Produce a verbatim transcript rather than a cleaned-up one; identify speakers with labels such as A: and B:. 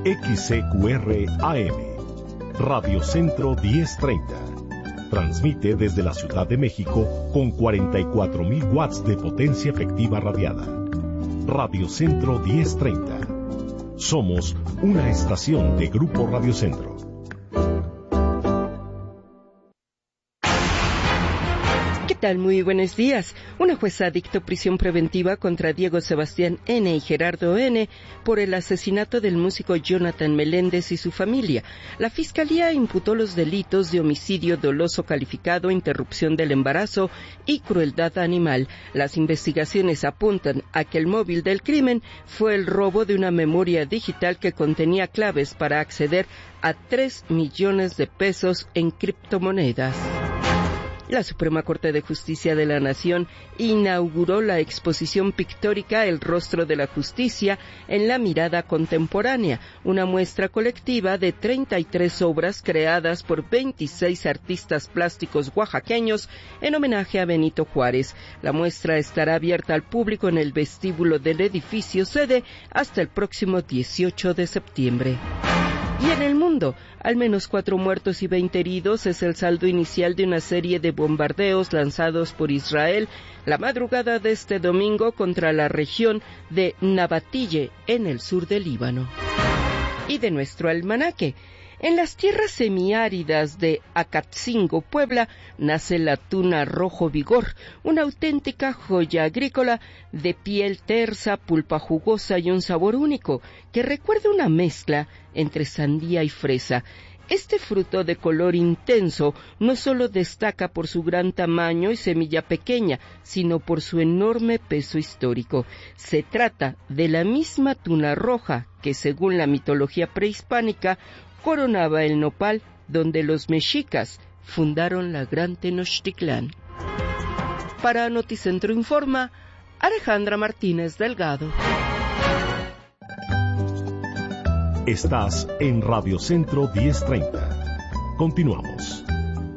A: X C Q R A M, Radio Centro diez treinta. Transmite desde la Ciudad de México con cuarenta y cuatro mil watts de potencia efectiva radiada. Radio Centro diez treinta. Somos una estación de Grupo Radio Centro.
B: ¿Qué tal? Muy buenos días. Una jueza dictó prisión preventiva contra Diego Sebastián N. y Gerardo N. por el asesinato del músico Jonathan Meléndez y su familia. La Fiscalía imputó los delitos de homicidio doloso calificado, interrupción del embarazo y crueldad animal. Las investigaciones apuntan a que el móvil del crimen fue el robo de una memoria digital que contenía claves para acceder a tres millones de pesos en criptomonedas. La Suprema Corte de Justicia de la Nación inauguró la exposición pictórica El rostro de la justicia en la mirada contemporánea, una muestra colectiva de treinta y tres obras creadas por veintiséis artistas plásticos oaxaqueños en homenaje a Benito Juárez. La muestra estará abierta al público en el vestíbulo del edificio sede hasta el próximo dieciocho de septiembre. Y en el mundo, al menos cuatro muertos y veinte heridos es el saldo inicial de una serie de bombardeos lanzados por Israel la madrugada de este domingo contra la región de Nabatille, en el sur del Líbano. Y de nuestro almanaque. En las tierras semiáridas de Acatzingo, Puebla, nace la tuna rojo vigor, una auténtica joya agrícola de piel tersa, pulpa jugosa y un sabor único, que recuerda una mezcla entre sandía y fresa. Este fruto de color intenso no solo destaca por su gran tamaño y semilla pequeña, sino por su enorme peso histórico. Se trata de la misma tuna roja que, según la mitología prehispánica, coronaba el nopal donde los mexicas fundaron la Gran Tenochtitlán. Para Noticentro Informa, Alejandra Martínez Delgado.
A: Estás en Radio Centro diez treinta. Continuamos.